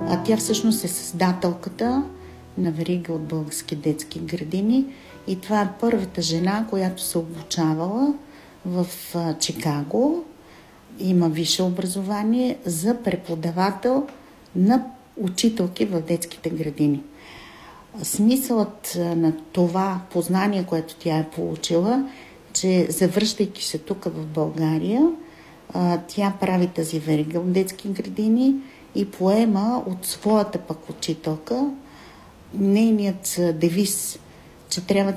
Тя всъщност е създателката на верига от български детски градини и това е първата жена, която се обучавала в Чикаго. Има висше образование за преподавател на учителки в детските градини. Смисълът на това познание, което тя е получила, че завръщайки се тук в България, тя прави тази верига от детски градини и поема от своята пък учителка нейният девиз, че трябва да